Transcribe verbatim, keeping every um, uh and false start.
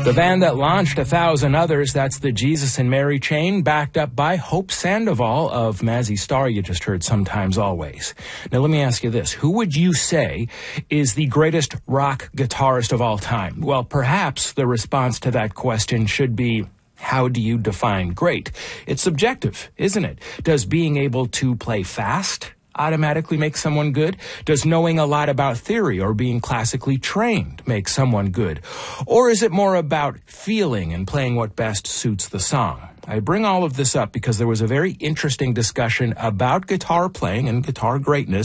The band that launched a thousand others, that's the Jesus and Mary Chain, backed up by Hope Sandoval of Mazzy Star, you just heard Sometimes Always. Now let me ask you this, who would you say is the greatest rock guitarist of all time? Well, perhaps the response to that question should be, how do you define great? It's subjective, isn't it? Does being able to play fast automatically make someone good? Does knowing a lot about theory or being classically trained make someone good? Or is it more about feeling and playing what best suits the song? I bring all of this up because there was a very interesting discussion about guitar playing and guitar greatness